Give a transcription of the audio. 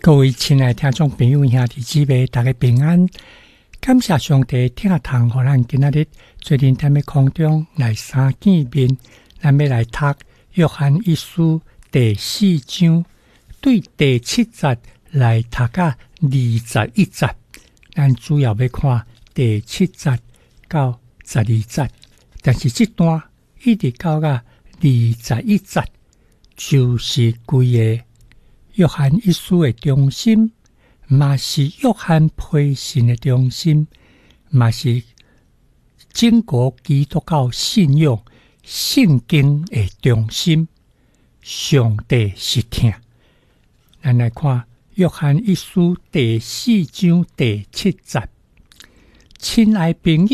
各位亲爱的听众朋友、兄弟姊妹，大家平安！感谢上帝听堂，互咱今仔日做灵在空中来相见面。咱要来读约翰一书第4章，对第7节来读到21节。咱主要要看第7节到12节，但是这段一直到21节，就是规个约翰一书的中心，嘛是约翰批信的中心，嘛是整个基督教信仰圣经的中心。上帝是听。咱来看约翰一书第4章第7节，亲爱朋友。